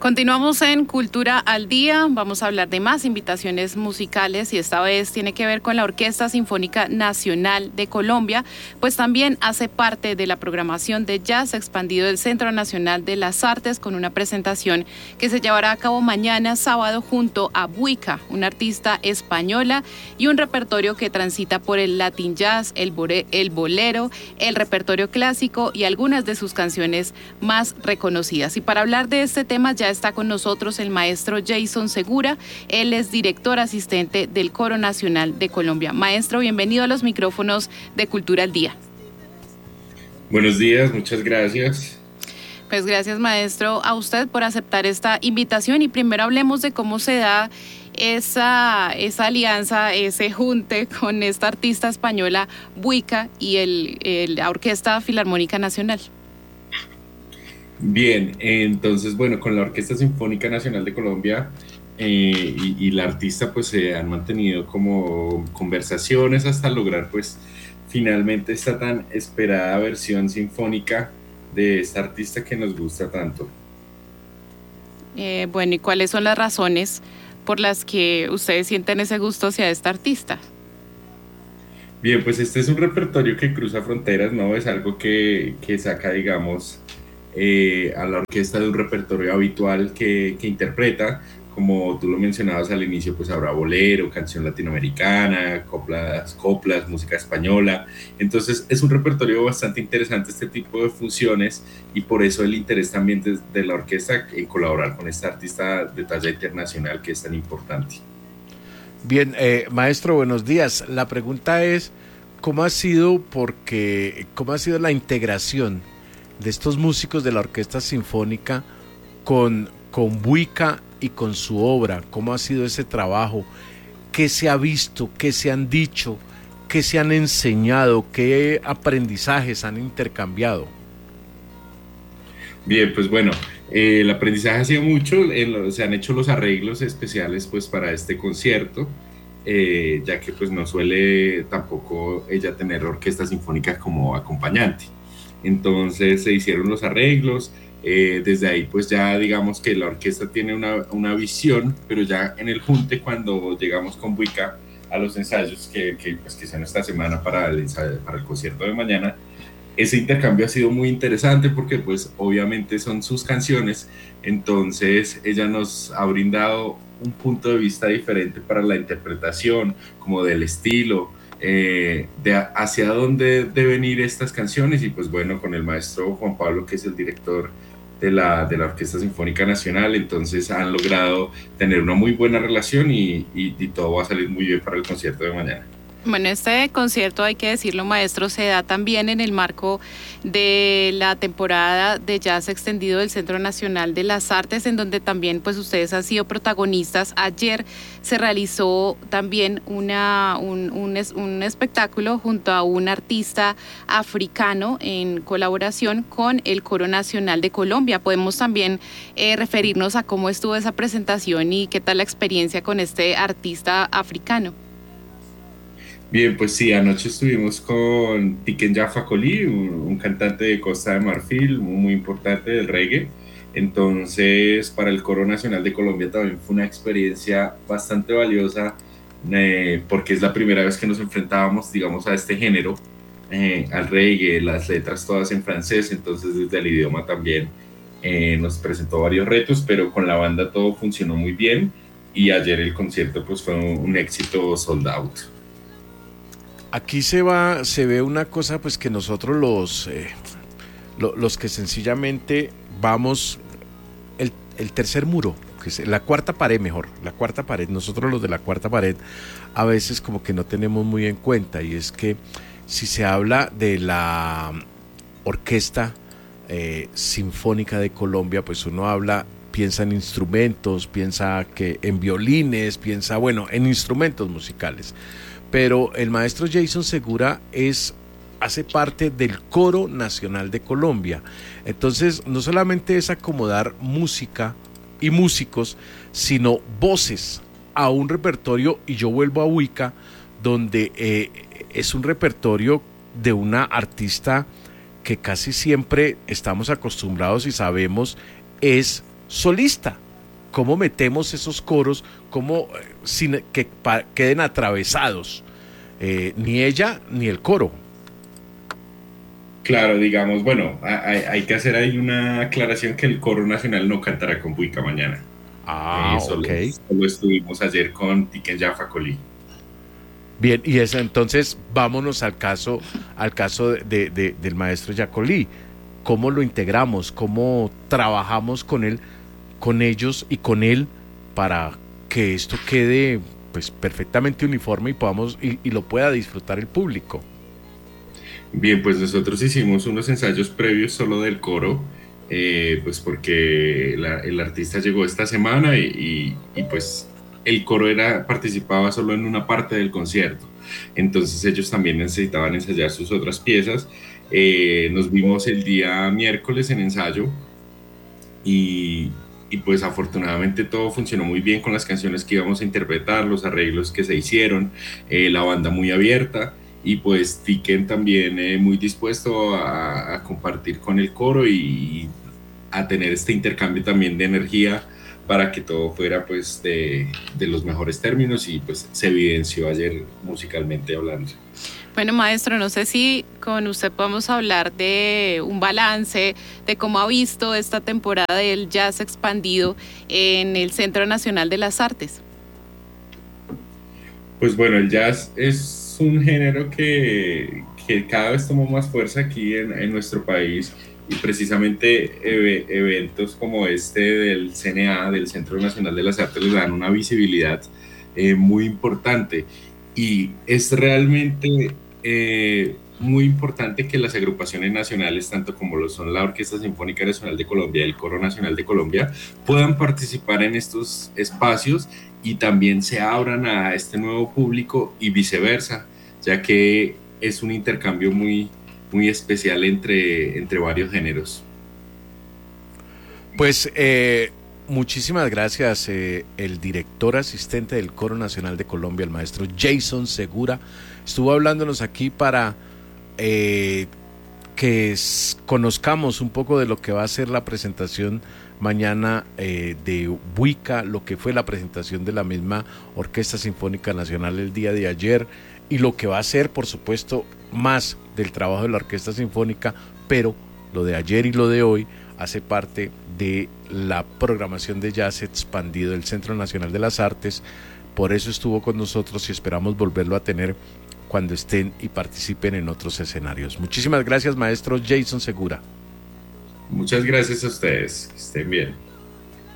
Continuamos en Cultura al Día, vamos a hablar de más invitaciones musicales y esta vez tiene que ver con la Orquesta Sinfónica Nacional de Colombia, pues también hace parte de la programación de jazz expandido del Centro Nacional de las Artes con una presentación que se llevará a cabo mañana sábado junto a Buika, una artista española y un repertorio que transita por el Latin Jazz, el bolero, el repertorio clásico y algunas de sus canciones más reconocidas. Y para hablar de este tema ya está con nosotros el maestro Jason Segura. Él es director asistente del Coro Nacional de Colombia. Maestro, bienvenido a los micrófonos de Cultura al Día. Buenos días, muchas gracias. Pues gracias, maestro, a usted por aceptar esta invitación y primero hablemos de cómo se da esa alianza, ese junte con esta artista española Buika y la Orquesta Filarmónica Nacional. Bien, entonces, bueno, con la Orquesta Sinfónica Nacional de Colombia y la artista pues se han mantenido como conversaciones hasta lograr pues finalmente esta tan esperada versión sinfónica de esta artista que nos gusta tanto. Bueno, ¿y cuáles son las razones por las que ustedes sienten ese gusto hacia esta artista? Bien, pues este es un repertorio que cruza fronteras, ¿no? Es algo que saca, digamos, a la orquesta de un repertorio habitual que interpreta, como tú lo mencionabas al inicio, pues habrá bolero, canción latinoamericana, coplas, música española. Entonces es un repertorio bastante interesante este tipo de fusiones y por eso el interés también de la orquesta en colaborar con esta artista de talla internacional que es tan importante. Bien, maestro, buenos días. La pregunta es, ¿cómo ha sido la integración de estos músicos de la Orquesta Sinfónica con Buika y con su obra? ¿Cómo ha sido ese trabajo? ¿Qué se ha visto? ¿Qué se han dicho? ¿Qué se han enseñado? ¿Qué aprendizajes han intercambiado? Bien, pues bueno, el aprendizaje ha sido mucho, se han hecho los arreglos especiales pues para este concierto, ya que pues no suele tampoco ella tener orquesta sinfónica como acompañante. Entonces se hicieron los arreglos, desde ahí pues ya digamos que la orquesta tiene una visión, pero ya en el junte cuando llegamos con Buika a los ensayos pues, que son esta semana para el concierto de mañana, ese intercambio ha sido muy interesante porque pues obviamente son sus canciones, entonces ella nos ha brindado un punto de vista diferente para la interpretación, como del estilo, de hacia dónde deben ir estas canciones y pues bueno, con el maestro Juan Pablo, que es el director de la Orquesta Sinfónica Nacional, entonces han logrado tener una muy buena relación y todo va a salir muy bien para el concierto de mañana. Bueno, este concierto, hay que decirlo, maestro, se da también en el marco de la temporada de jazz extendido del Centro Nacional de las Artes, en donde también pues ustedes han sido protagonistas. Ayer se realizó también un espectáculo junto a un artista africano en colaboración con el Coro Nacional de Colombia. Podemos también referirnos a cómo estuvo esa presentación y qué tal la experiencia con este artista africano. Bien, pues sí, anoche estuvimos con Tiken Jah Fakoly, un cantante de Costa de Marfil, muy importante del reggae. Entonces, para el Coro Nacional de Colombia también fue una experiencia bastante valiosa, porque es la primera vez que nos enfrentábamos, digamos, a este género, al reggae, las letras todas en francés, entonces desde el idioma también nos presentó varios retos, pero con la banda todo funcionó muy bien y ayer el concierto pues fue un éxito sold out. Aquí se ve una cosa pues que nosotros los que sencillamente vamos el tercer muro, que es la cuarta pared, nosotros los de la cuarta pared a veces como que no tenemos muy en cuenta, y es que si se habla de la Orquesta Sinfónica de Colombia, pues uno piensa en instrumentos, piensa que en violines, piensa en instrumentos musicales. Pero el maestro Jason Segura hace parte del Coro Nacional de Colombia. Entonces, no solamente es acomodar música y músicos, sino voces a un repertorio, y yo vuelvo a Buika, donde es un repertorio de una artista que casi siempre estamos acostumbrados y sabemos es solista. ¿Cómo metemos esos coros? ¿Cómo sin que queden atravesados? Ni ella ni el coro. Claro, digamos, bueno, hay que hacer ahí una aclaración que el Coro Nacional no cantará con Buica mañana. Ok. Solo estuvimos ayer con Tiken Jaffa Coli. Bien, y eso, entonces vámonos al caso del maestro Yacolí. ¿Cómo lo integramos? ¿Cómo trabajamos con él, con ellos y con él para que esto quede pues perfectamente uniforme y podamos y lo pueda disfrutar el público? Bien, pues nosotros hicimos unos ensayos previos solo del coro, pues porque el artista llegó esta semana y pues el coro participaba solo en una parte del concierto, entonces ellos también necesitaban ensayar sus otras piezas. Nos vimos el día miércoles en ensayo y, y pues afortunadamente todo funcionó muy bien con las canciones que íbamos a interpretar, los arreglos que se hicieron, la banda muy abierta y pues Tiken también muy dispuesto a compartir con el coro y a tener este intercambio también de energía para que todo fuera pues de los mejores términos y pues se evidenció ayer musicalmente hablando. Bueno, maestro, no sé si con usted podemos hablar de un balance, de cómo ha visto esta temporada del jazz expandido en el Centro Nacional de las Artes. Pues bueno, el jazz es un género que cada vez tomó más fuerza aquí en nuestro país y precisamente eventos como este del CNA, del Centro Nacional de las Artes, les dan una visibilidad muy importante y es realmente muy importante que las agrupaciones nacionales, tanto como lo son la Orquesta Sinfónica Nacional de Colombia y el Coro Nacional de Colombia, puedan participar en estos espacios y también se abran a este nuevo público y viceversa, ya que es un intercambio muy, muy especial entre varios géneros. Pues muchísimas gracias, el director asistente del Coro Nacional de Colombia, el maestro Jason Segura, estuvo hablándonos aquí para que conozcamos un poco de lo que va a ser la presentación mañana de Buica, lo que fue la presentación de la misma Orquesta Sinfónica Nacional el día de ayer y lo que va a ser, por supuesto, más del trabajo de la Orquesta Sinfónica, pero lo de ayer y lo de hoy hace parte de la programación de jazz expandido del Centro Nacional de las Artes. Por eso estuvo con nosotros y esperamos volverlo a tener cuando estén y participen en otros escenarios. Muchísimas gracias, maestro Jason Segura. Muchas gracias a ustedes, que estén bien.